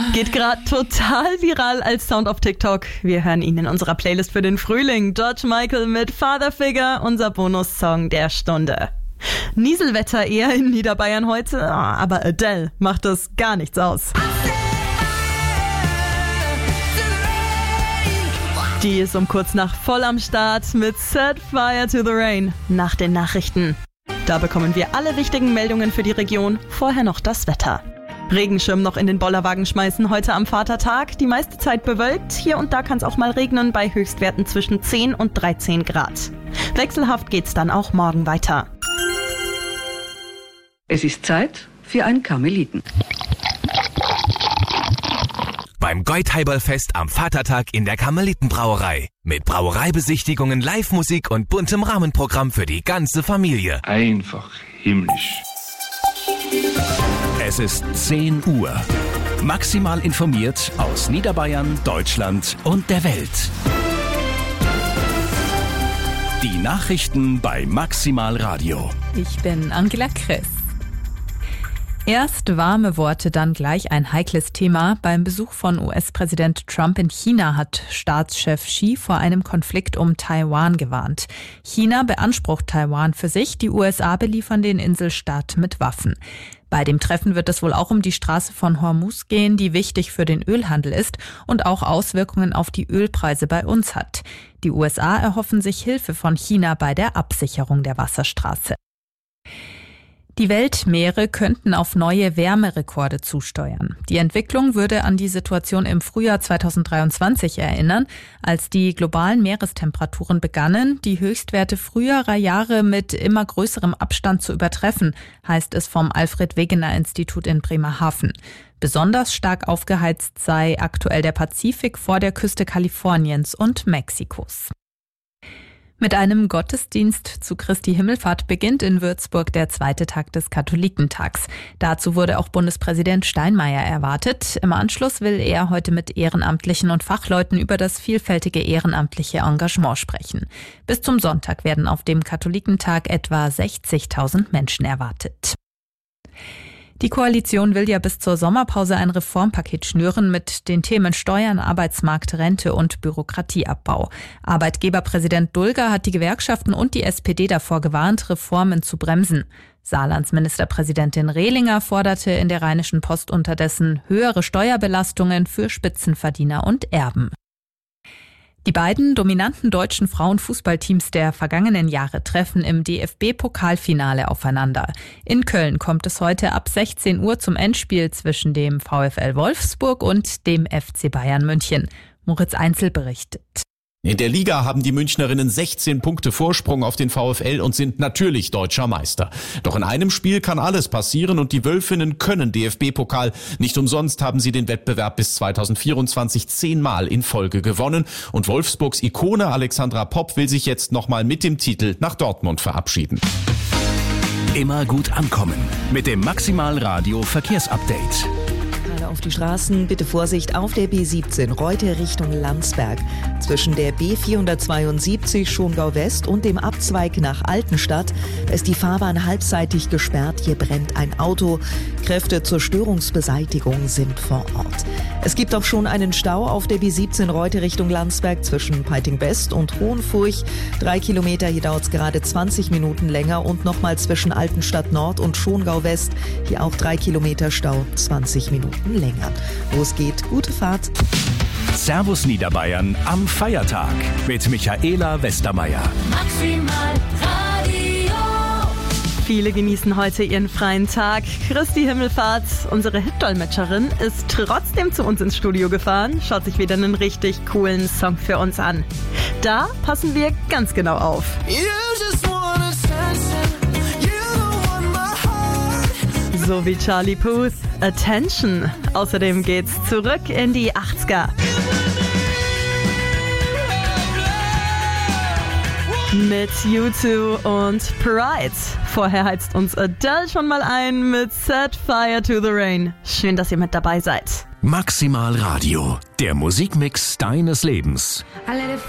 Geht gerade total viral als Sound auf TikTok. Wir hören ihn in unserer Playlist für den Frühling. George Michael mit Father Figure, unser Bonussong der Stunde. Nieselwetter eher in Niederbayern heute, aber Adele macht das gar nichts aus. Die ist um kurz nach voll am Start mit Set Fire to the Rain nach den Nachrichten. Da bekommen wir alle wichtigen Meldungen für die Region, vorher noch das Wetter. Regenschirm noch in den Bollerwagen schmeißen heute am Vatertag, die meiste Zeit bewölkt, hier und da kann es auch mal regnen bei Höchstwerten zwischen 10 und 13 Grad. Wechselhaft geht's dann auch morgen weiter. Es ist Zeit für einen Karmeliten. Beim Goitheiberlfest am Vatertag in der Karmelitenbrauerei. Mit Brauereibesichtigungen, Live-Musik und buntem Rahmenprogramm für die ganze Familie. Einfach himmlisch. Es ist 10 Uhr. Maximal informiert aus Niederbayern, Deutschland und der Welt. Die Nachrichten bei Maximal Radio. Ich bin Angela Kress. Erst warme Worte, dann gleich ein heikles Thema. Beim Besuch von US-Präsident Trump in China hat Staatschef Xi vor einem Konflikt um Taiwan gewarnt. China beansprucht Taiwan für sich, die USA beliefern den Inselstaat mit Waffen. Bei dem Treffen wird es wohl auch um die Straße von Hormuz gehen, die wichtig für den Ölhandel ist und auch Auswirkungen auf die Ölpreise bei uns hat. Die USA erhoffen sich Hilfe von China bei der Absicherung der Wasserstraße. Die Weltmeere könnten auf neue Wärmerekorde zusteuern. Die Entwicklung würde an die Situation im Frühjahr 2023 erinnern, als die globalen Meerestemperaturen begannen, die Höchstwerte früherer Jahre mit immer größerem Abstand zu übertreffen, heißt es vom Alfred-Wegener-Institut in Bremerhaven. Besonders stark aufgeheizt sei aktuell der Pazifik vor der Küste Kaliforniens und Mexikos. Mit einem Gottesdienst zu Christi Himmelfahrt beginnt in Würzburg der zweite Tag des Katholikentags. Dazu wurde auch Bundespräsident Steinmeier erwartet. Im Anschluss will er heute mit Ehrenamtlichen und Fachleuten über das vielfältige ehrenamtliche Engagement sprechen. Bis zum Sonntag werden auf dem Katholikentag etwa 60.000 Menschen erwartet. Die Koalition will ja bis zur Sommerpause ein Reformpaket schnüren mit den Themen Steuern, Arbeitsmarkt, Rente und Bürokratieabbau. Arbeitgeberpräsident Dulger hat die Gewerkschaften und die SPD davor gewarnt, Reformen zu bremsen. Saarlands Ministerpräsidentin Rehlinger forderte in der Rheinischen Post unterdessen höhere Steuerbelastungen für Spitzenverdiener und Erben. Die beiden dominanten deutschen Frauenfußballteams der vergangenen Jahre treffen im DFB-Pokalfinale aufeinander. In Köln kommt es heute ab 16 Uhr zum Endspiel zwischen dem VfL Wolfsburg und dem FC Bayern München. Moritz Einzel berichtet. In der Liga haben die Münchnerinnen 16 Punkte Vorsprung auf den VfL und sind natürlich deutscher Meister. Doch in einem Spiel kann alles passieren und die Wölfinnen können DFB-Pokal. Nicht umsonst haben sie den Wettbewerb bis 2024 10-mal in Folge gewonnen. Und Wolfsburgs Ikone Alexandra Popp will sich jetzt nochmal mit dem Titel nach Dortmund verabschieden. Immer gut ankommen mit dem Maximal Radio Verkehrsupdate. Auf die Straßen, bitte Vorsicht auf der B17 Reute Richtung Landsberg. Zwischen der B472 Schongau West und dem Abzweig nach Altenstadt ist die Fahrbahn halbseitig gesperrt. Hier brennt ein Auto. Kräfte zur Störungsbeseitigung sind vor Ort. Es gibt auch schon einen Stau auf der B17 Reute Richtung Landsberg zwischen Peiting West und Hohenfurch. 3 Kilometer, hier dauert es gerade 20 Minuten länger und nochmal zwischen Altenstadt Nord und Schongau West. Hier auch 3 Kilometer Stau, 20 Minuten länger. Los geht, gute Fahrt. Servus Niederbayern am Feiertag mit Michaela Westermeier. Maximal Radio. Viele genießen heute ihren freien Tag. Christi Himmelfahrt, unsere Hitdolmetscherin, ist trotzdem zu uns ins Studio gefahren, schaut sich wieder einen richtig coolen Song für uns an. Da passen wir ganz genau auf. So wie Charlie Puth, Attention. Außerdem geht's zurück in die 80er. Mit U2 und Pride. Vorher heizt uns Adele schon mal ein mit Set Fire to the Rain. Schön, dass ihr mit dabei seid. Maximal Radio, der Musikmix deines Lebens.